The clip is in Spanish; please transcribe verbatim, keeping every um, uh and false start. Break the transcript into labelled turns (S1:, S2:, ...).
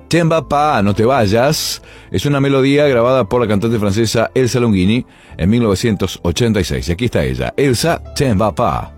S1: T'en vas pas, no te vayas, es una melodía grabada por la cantante francesa Elsa Longini en mil novecientos ochenta y seis. Y aquí está ella, Elsa, T'en vas pas.